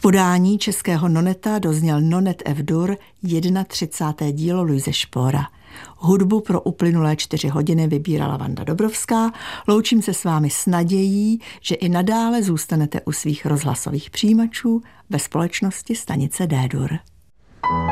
podání českého noneta dozněl Nonet F-dur 31. dílo Luise Spohra. Hudbu pro uplynulé 4 hodiny vybírala Vanda Dobrovská. Loučím se s vámi s nadějí, že i nadále zůstanete u svých rozhlasových přijímačů ve společnosti stanice D-dur.